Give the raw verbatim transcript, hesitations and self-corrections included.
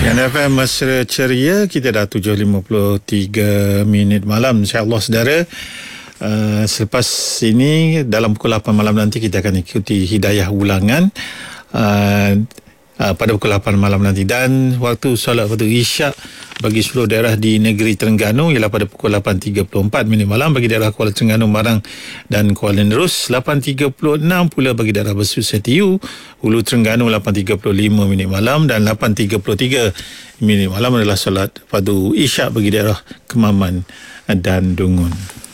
Yan F M Mesra Ceria, kita dah tujuh lima puluh tiga minit malam, insya-Allah saudara. Uh, selepas ini dalam pukul lapan malam nanti kita akan ikuti hidayah ulangan uh, uh, pada pukul lapan malam nanti, dan waktu solat waktu isyak bagi seluruh daerah di negeri Terengganu ialah pada pukul lapan tiga puluh empat minit malam bagi daerah Kuala Terengganu, Marang dan Kuala Nerus, lapan tiga puluh enam pula bagi daerah Besut Setiu, Hulu Terengganu lapan tiga puluh lima minit malam, dan lapan tiga puluh tiga minit malam adalah solat fardu isyak bagi daerah Kemaman dan Dungun.